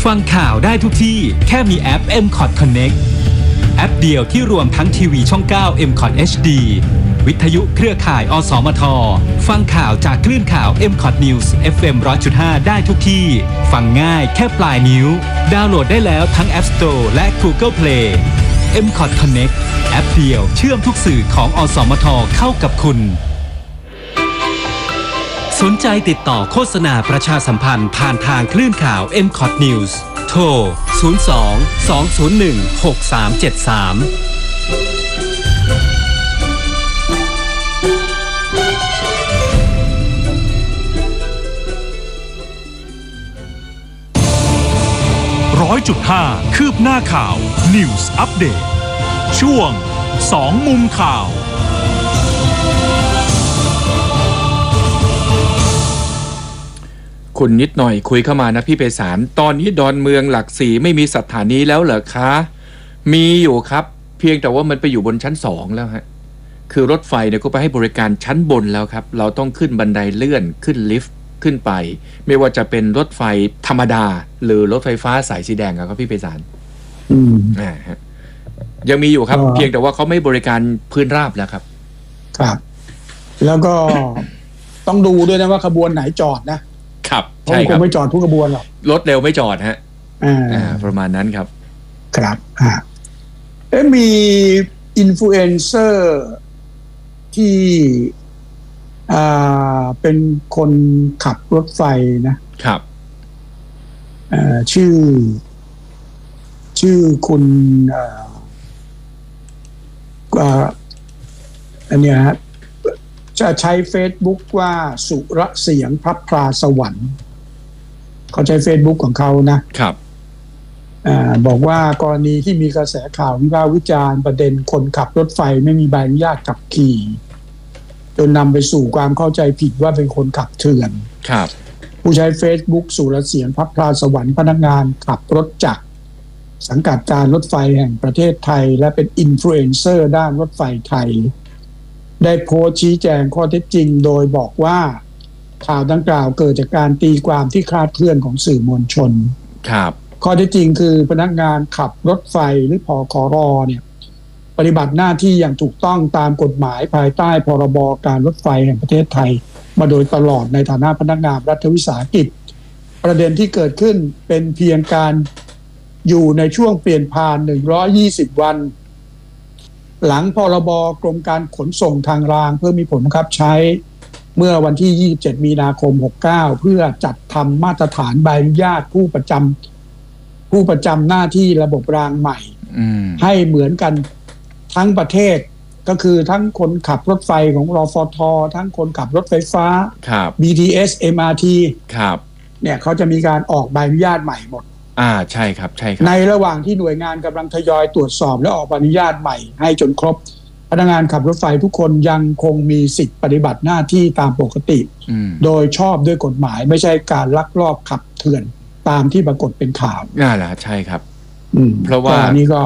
ฟังข่าวได้ทุกที่แค่มีแอป MCOT Connect แอปเดียวที่รวมทั้งทีวีช่อง 9 MCOT HD วิทยุเครือข่ายอสมทฟังข่าวจากคลื่นข่าว MCOT News FM 100.5 ได้ทุกที่ฟังง่ายแค่ปลายนิ้วดาวน์โหลดได้แล้วทั้ง App Store และ Google Play MCOT Connect แอปเดียวเชื่อมทุกสื่อของอสมทเข้ากับคุณสนใจติดต่อโฆษณาประชาสัมพันธ์ผ่านทางคลื่นข่าว MCOT News โทร 100.5 คืบหน้าข่าว News Update ช่วง2มุมข่าวคุณนิดหน่อยคุยเข้ามานะพี่ไพศาลตอนนี้ดอนเมืองหลักสี่ไม่มีสถานีแล้วเหรอคะมีอยู่ครับเพียงแต่ว่ามันไปอยู่บนชั้น2แล้วฮะคือรถไฟเนี่ยก็ไปให้บริการชั้นบนแล้วครับเราต้องขึ้นบันไดเลื่อนขึ้นลิฟต์ขึ้นไปไม่ว่าจะเป็นรถไฟธรรมดาหรือรถไฟฟ้าสายสีแดงครับพี่ไพศาลยังมีอยู่ครับเพียงแต่ว่าเขาไม่บริการพื้นราบแล้วครับครับแล้วก็ ต้องดูด้วยนะว่าขบวนไหนจอดนะครับใช่ครับคงไม่จอดทุกขบวนหรอกรถเร็วไม่จอดฮะประมาณนั้นครับครับมีอินฟลูเอนเซอร์ที่เป็นคนขับรถไฟนะครับชื่อคุณอันเนี้ยฮะจะใช้ Facebook ว่าสุรเสียงพระพราสวรรค์เขาใช้ Facebook ของเขานะครับบอกว่ากรณีที่มีกระแสข่าววิพากษ์วิจารณ์ประเด็นคนขับรถไฟไม่มีใบอนุญาตขับขี่จนนำไปสู่ความเข้าใจผิดว่าเป็นคนขับเถื่อนครับผู้ใช้ Facebook สุรเสียงพระพราสวรรค์พนักงานขับรถจักรสังกัดการรถไฟแห่งประเทศไทยและเป็นอินฟลูเอนเซอร์ด้านรถไฟไทยได้โพสต์ชี้แจงข้อเท็จจริงโดยบอกว่าข่าวดังกล่าวเกิดจากการตีความที่คลาดเคลื่อนของสื่อมวลชนครับข้อเท็จจริงคือพนักงานขับรถไฟหรือผคร.เนี่ยปฏิบัติหน้าที่อย่างถูกต้องตามกฎหมายภายใต้พรบการรถไฟแห่งประเทศไทยมาโดยตลอดในฐานะพนักงานรัฐวิสาหกิจประเด็นที่เกิดขึ้นเป็นเพียงการอยู่ในช่วงเปลี่ยนผ่าน120วันหลังพรบกรมการขนส่งทางรางเพื่อมีผลบังคับใช้เมื่อวันที่27มีนาคม69เพื่อจัดทำมาตรฐานใบอนุญาตผู้ประจำหน้าที่ระบบรางใหม่ให้เหมือนกันทั้งประเทศก็คือทั้งคนขับรถไฟของรฟท.ทั้งคนขับรถไฟฟ้า BTS MRT ครับเนี่ยเขาจะมีการออกใบอนุญาตใหม่หมดใช่ครับใช่ครับในระหว่างที่หน่วยงานกำลังทยอยตรวจสอบและออกใบอนุญาตใหม่ให้จนครบพนักงานขับรถไฟทุกคนยังคงมีสิทธิปฏิบัติหน้าที่ตามปกติโดยชอบด้วยกฎหมายไม่ใช่การลักลอบขับเถื่อนตามที่ปรากฏเป็นข่าวนั่นแหละใช่ครับเพราะว่านี่ก็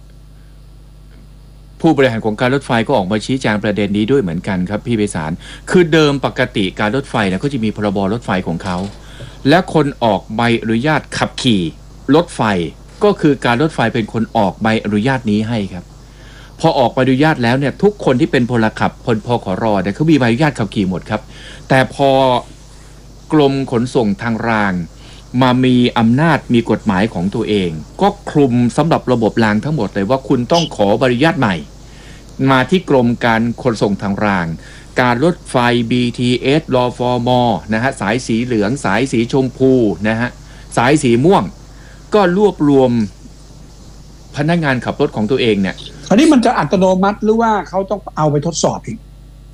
ผู้บริหารของการรถไฟก็ออกมาชี้แจงประเด็นนี้ด้วยเหมือนกันครับพี่ไพศาลคือเดิมปกติการรถไฟเนี่ยก็จะมีพรบรถไฟของเขาและคนออกใบอนุญาตขับขี่รถไฟก็คือการรถไฟเป็นคนออกใบอนุญาตนี้ให้ครับพอออกใบอนุญาตแล้วเนี่ยทุกคนที่เป็นพลขับพคร.เนี่ยเขามีใบอนุญาตขับขี่หมดครับแต่พอกรมขนส่งทางรางมามีอำนาจมีกฎหมายของตัวเองก็คลุมสำหรับระบบรางทั้งหมดเลยว่าคุณต้องขอใบอนุญาตใหม่มาที่กรมการขนส่งทางรางการรถไฟ BTS รฟม.นะฮะสายสีเหลืองสายสีชมพูนะฮะสายสีม่วงก็รวบรวมพนักงานขับรถของตัวเองเนี่ยคราวนี้มันจะอัตโนมัติหรือว่าเขาต้องเอาไปทดสอบอีก